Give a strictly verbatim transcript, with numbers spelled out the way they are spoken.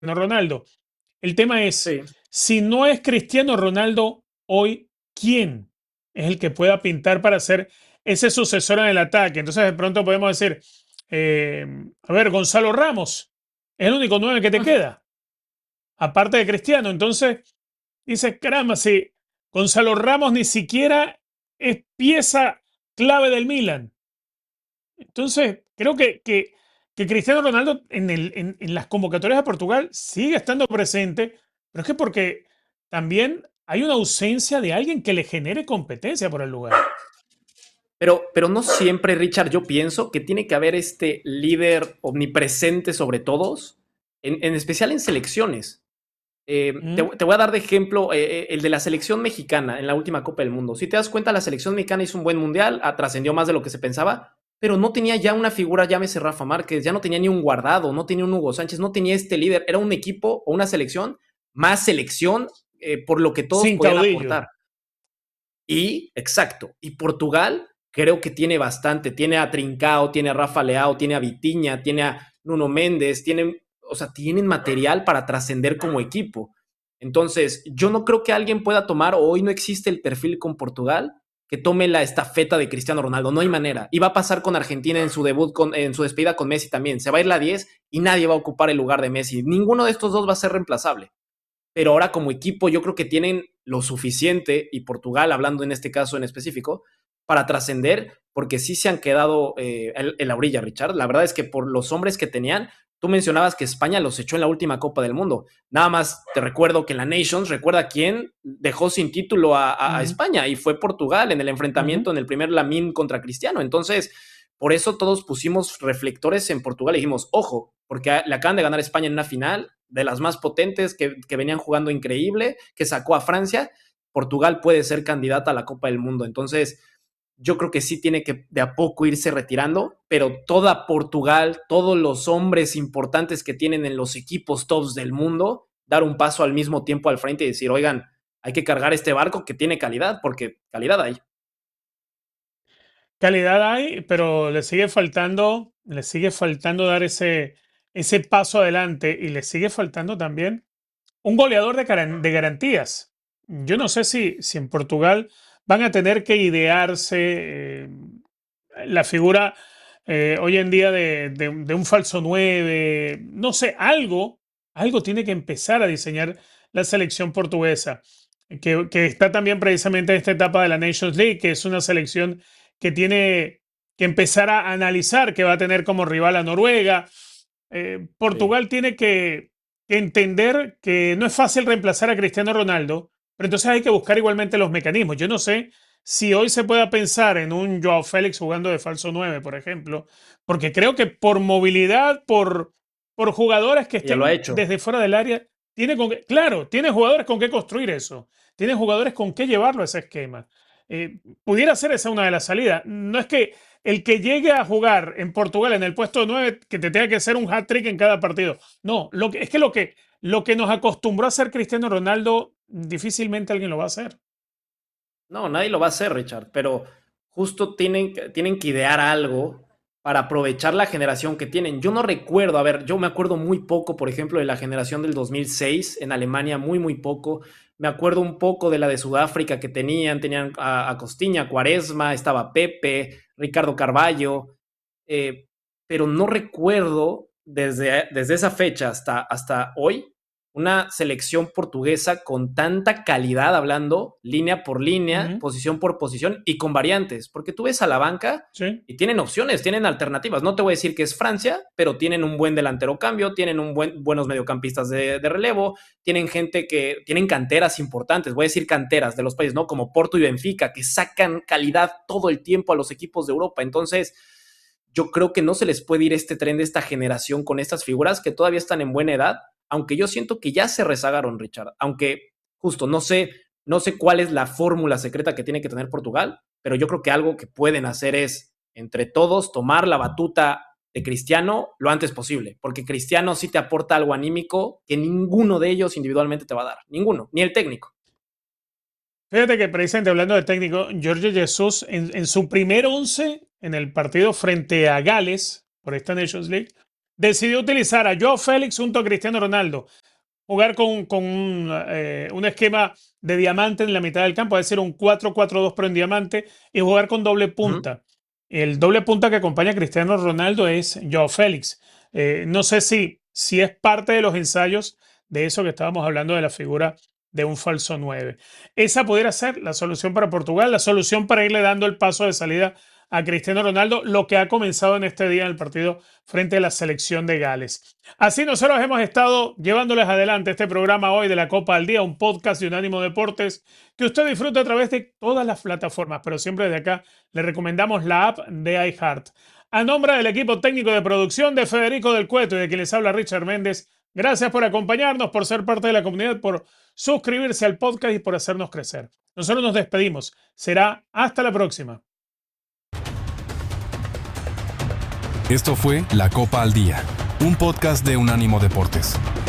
Ronaldo. El tema es, Sí. si no es Cristiano Ronaldo hoy, ¿quién es el que pueda pintar para ser ese sucesor en el ataque? Entonces de pronto podemos decir, eh, a ver, Gonzalo Ramos es el único nueve que te queda, aparte de Cristiano. Entonces dices, caramba, si Gonzalo Ramos ni siquiera es pieza clave del Milan. Entonces, creo que, que, que Cristiano Ronaldo en, el, en, en las convocatorias de Portugal sigue estando presente, pero es que porque también hay una ausencia de alguien que le genere competencia por el lugar. Pero, pero no siempre, Richard, yo pienso que tiene que haber este líder omnipresente sobre todos, en, en especial en selecciones. Eh, te, ¿Mm? te, voy a dar de ejemplo eh, eh, el de la selección mexicana en la última Copa del Mundo. Si te das cuenta, la selección mexicana hizo un buen mundial, trascendió más de lo que se pensaba, pero no tenía ya una figura, llámese Rafa Márquez, ya no tenía ni un Guardado, no tenía un Hugo Sánchez, no tenía este líder. Era un equipo o una selección más selección eh, por lo que todos Sin podían caudillo. aportar. Y, exacto, y Portugal creo que tiene bastante. Tiene a Trincao, tiene a Rafa Leao, tiene a Vitinha, tiene a Nuno Méndez, tienen, o sea, tienen material para trascender como equipo. Entonces, yo no creo que alguien pueda tomar, o hoy no existe el perfil con Portugal, que tome la estafeta de Cristiano Ronaldo. No hay manera. Y va a pasar con Argentina en su debut, con, en su despedida con Messi también. Se va a ir la diez y nadie va a ocupar el lugar de Messi. Ninguno de estos dos va a ser reemplazable, pero ahora como equipo yo creo que tienen lo suficiente, y Portugal, hablando en este caso en específico, para trascender, porque sí se han quedado eh, en, en la orilla, Richard. La verdad es que por los hombres que tenían, tú mencionabas que España los echó en la última Copa del Mundo. Nada más te recuerdo que en la Nations, recuerda quién dejó sin título a, a, a Uh -huh, España, y fue Portugal en el uh -huh. enfrentamiento en el primer Lamine contra Cristiano. Entonces, por eso todos pusimos reflectores en Portugal y dijimos, ojo, porque le acaban de ganar a España en una final de las más potentes, que, que venían jugando increíble, que sacó a Francia. Portugal puede ser candidata a la Copa del Mundo. Entonces, yo creo que sí tiene que de a poco irse retirando, pero toda Portugal, todos los hombres importantes que tienen en los equipos tops del mundo, dar un paso al mismo tiempo al frente y decir, oigan, hay que cargar este barco que tiene calidad, porque calidad hay. Calidad hay, pero le sigue faltando, le sigue faltando dar ese, ese paso adelante y le sigue faltando también un goleador de, de garantías. Yo no sé si, si en Portugal van a tener que idearse eh, la figura eh, hoy en día de, de, de, un falso nueve. No sé, algo, algo tiene que empezar a diseñar la selección portuguesa, que, que está también precisamente en esta etapa de la Nations League, que es una selección que tiene que empezar a analizar que va a tener como rival a Noruega. Eh, Sí. Portugal tiene que, que entender que no es fácil reemplazar a Cristiano Ronaldo, pero entonces hay que buscar igualmente los mecanismos. Yo no sé si hoy se pueda pensar en un Joao Félix jugando de falso nueve, por ejemplo, porque creo que por movilidad, por, por jugadores que Ya lo ha estén hecho. desde fuera del área, tiene con qué, claro, tiene jugadores con qué construir eso, tiene jugadores con qué llevarlo a ese esquema. Eh, pudiera ser esa una de las salidas. No es que el que llegue a jugar en Portugal en el puesto nueve que te tenga que hacer un hat-trick en cada partido. No, lo que, es que lo, que lo que nos acostumbró a hacer Cristiano Ronaldo, difícilmente alguien lo va a hacer. No, nadie lo va a hacer, Richard, pero justo tienen, tienen que idear algo para aprovechar la generación que tienen. Yo no recuerdo, a ver, yo me acuerdo muy poco, por ejemplo, de la generación del dos mil seis en Alemania, muy, muy poco. Me acuerdo un poco de la de Sudáfrica que tenían, tenían a, a Costiña, Cuaresma, estaba Pepe, Ricardo Carballo, eh, pero no recuerdo desde, desde esa fecha hasta, hasta hoy una selección portuguesa con tanta calidad, hablando línea por Uh línea, -huh. posición por posición y con variantes, porque tú ves a la banca Sí. y tienen opciones, tienen alternativas. No te voy a decir que es Francia, pero tienen un buen delantero cambio, tienen un buen, buenos mediocampistas de, de relevo, tienen gente que tienen canteras importantes, voy a decir canteras de los países, ¿no? Como Porto y Benfica, que sacan calidad todo el tiempo a los equipos de Europa. Entonces, yo creo que no se les puede ir este tren de esta generación con estas figuras que todavía están en buena edad, aunque yo siento que ya se rezagaron, Richard, aunque justo no sé, no sé cuál es la fórmula secreta que tiene que tener Portugal, pero yo creo que algo que pueden hacer es, entre todos, tomar la batuta de Cristiano lo antes posible, porque Cristiano sí te aporta algo anímico que ninguno de ellos individualmente te va a dar, ninguno, ni el técnico. Fíjate que precisamente hablando de técnico, Jorge Jesús en, en su primer once en el partido frente a Gales por esta Nations League decidió utilizar a Joao Félix junto a Cristiano Ronaldo, jugar con, con un, eh, un esquema de diamante en la mitad del campo, es decir, un cuatro cuatro dos pero en diamante, y jugar con doble Ujú. punta. El doble punta que acompaña a Cristiano Ronaldo es Joao Félix. Eh, no sé si, si es parte de los ensayos de eso que estábamos hablando de la figura de un falso nueve. Esa pudiera ser la solución para Portugal, la solución para irle dando el paso de salida a Cristiano Ronaldo, lo que ha comenzado en este día en el partido frente a la selección de Gales. Así nosotros hemos estado llevándoles adelante este programa hoy de la Copa al Día, un podcast de Unánimo Deportes que usted disfruta a través de todas las plataformas, pero siempre desde acá le recomendamos la app de iHeart. A nombre del equipo técnico de producción de Federico del Cueto y de quien les habla Richard Méndez, gracias por acompañarnos, por ser parte de la comunidad, por suscribirse al podcast y por hacernos crecer. Nosotros nos despedimos. Será hasta la próxima. Esto fue La Copa al Día, un podcast de Unánimo Deportes.